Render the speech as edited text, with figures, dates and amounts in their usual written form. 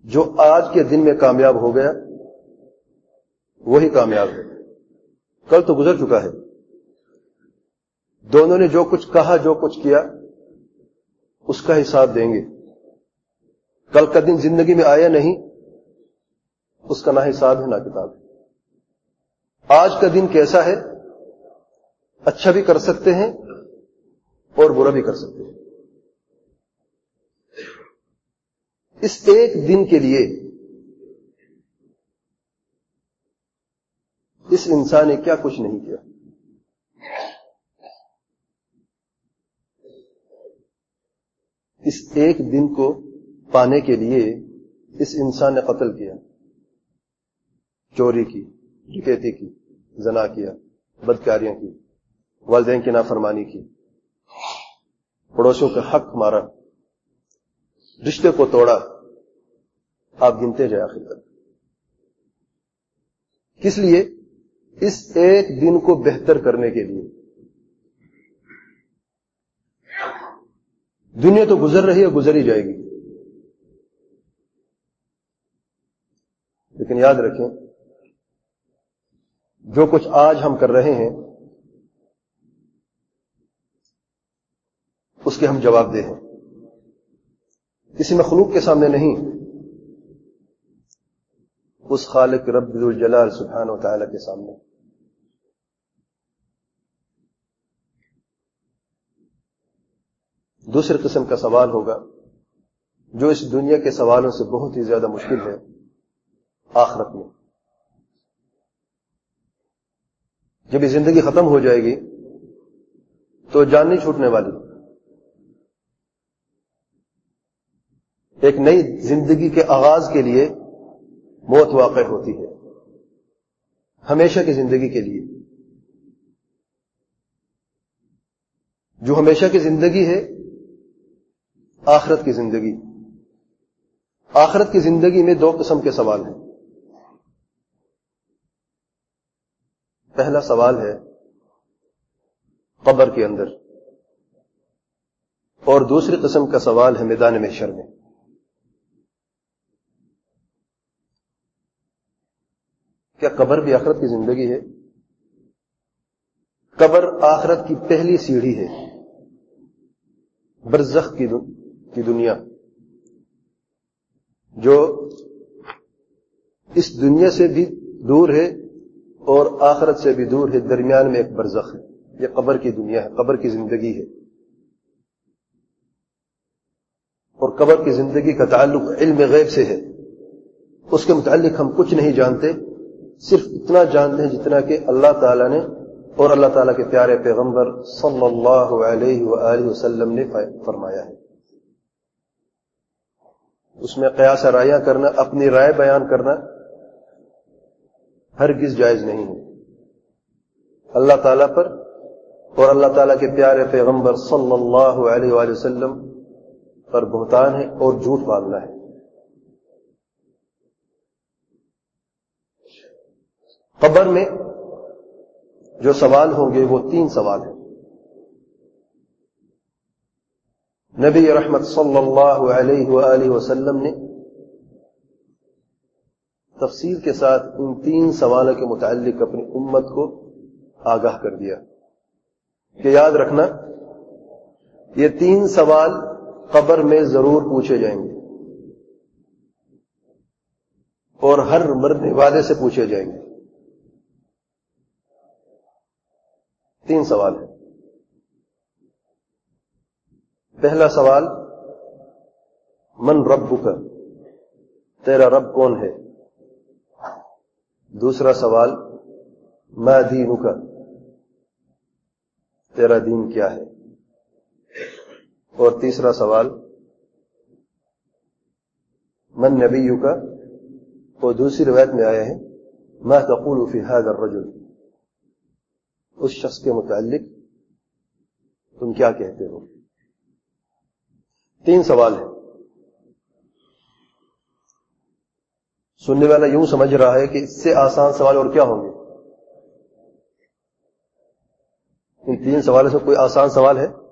جو آج کے دن میں کامیاب ہو گیا وہی کامیاب ہے. کل تو گزر چکا ہے. دونوں نے جو کچھ کہا جو کچھ کیا اس کا حساب دیں گے. کل کا دن زندگی میں آیا نہیں، اس کا نہ حساب ہے نہ کتاب ہے. آج کا دن کیسا ہے؟ اچھا بھی کر سکتے ہیں اور برا بھی کر سکتے ہیں. اس ایک دن کے لیے اس انسان نے کیا کچھ نہیں کیا. اس ایک دن کو پانے کے لیے اس انسان نے قتل کیا، چوری کی، ڈکیتی کی، زنا کیا، بدکاریاں کی، والدین کی نافرمانی کی، پڑوسیوں کا حق مارا، رشتے کو توڑا. آپ گنتے جائیں آخر تک. کس لیے؟ اس ایک دن کو بہتر کرنے کے لیے. دنیا تو گزر رہی ہے، گزر ہی جائے گی. لیکن یاد رکھیں، جو کچھ آج ہم کر رہے ہیں اس کے ہم جواب دہ ہیں. کسی مخلوق کے سامنے نہیں، اس خالق رب ذو الجلال سبحانہ و تعالی کے سامنے. دوسری قسم کا سوال ہوگا جو اس دنیا کے سوالوں سے بہت ہی زیادہ مشکل ہے، آخرت میں. جب یہ زندگی ختم ہو جائے گی تو جان نہیں چھوٹنے والی. ایک نئی زندگی کے آغاز کے لیے موت واقع ہوتی ہے، ہمیشہ کی زندگی کے لیے. جو ہمیشہ کی زندگی ہے آخرت کی زندگی. آخرت کی زندگی میں دو قسم کے سوال ہیں. پہلا سوال ہے قبر کے اندر، اور دوسری قسم کا سوال ہے میدان محشر میں. کیا قبر بھی آخرت کی زندگی ہے؟ قبر آخرت کی پہلی سیڑھی ہے، برزخ کی دنیا جو اس دنیا سے بھی دور ہے اور آخرت سے بھی دور ہے. درمیان میں ایک برزخ ہے. یہ قبر کی دنیا ہے، قبر کی زندگی ہے. اور قبر کی زندگی کا تعلق علم غیب سے ہے. اس کے متعلق ہم کچھ نہیں جانتے، صرف اتنا جانتے ہیں جتنا کہ اللہ تعالیٰ نے اور اللہ تعالیٰ کے پیارے پیغمبر صلی اللہ علیہ وآلہ وسلم نے فرمایا ہے. اس میں قیاس رائیاں کرنا، اپنی رائے بیان کرنا ہرگز جائز نہیں ہے. اللہ تعالیٰ پر اور اللہ تعالیٰ کے پیارے پیغمبر صلی اللہ علیہ وآلہ وسلم پر بہتان ہے اور جھوٹ باندھنا ہے. قبر میں جو سوال ہوں گے وہ 3 سوال ہیں. نبی رحمت صلی اللہ علیہ وآلہ وسلم نے تفصیل کے ساتھ ان 3 سوالوں کے متعلق اپنی امت کو آگاہ کر دیا کہ یاد رکھنا یہ 3 سوال قبر میں ضرور پوچھے جائیں گے اور ہر مرنے والے سے پوچھے جائیں گے. 3 سوال ہیں. پہلا سوال من ربک، تیرا رب کون ہے. دوسرا سوال ما دینک، تیرا دین کیا ہے. اور تیسرا سوال من نبیک، اور دوسری روایت میں آیا ہے ما تقول فی هذا الرجل، اس شخص کے متعلق تم کیا کہتے ہو. 3 سوال ہیں. سننے والا یوں سمجھ رہا ہے کہ اس سے آسان سوال اور کیا ہوں گے. ان 3 سوالوں سے کوئی آسان سوال ہے؟